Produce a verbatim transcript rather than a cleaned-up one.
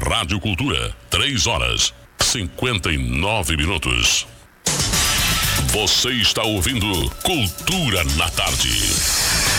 Rádio Cultura, três horas, cinquenta e nove minutos. Você está ouvindo Cultura na Tarde.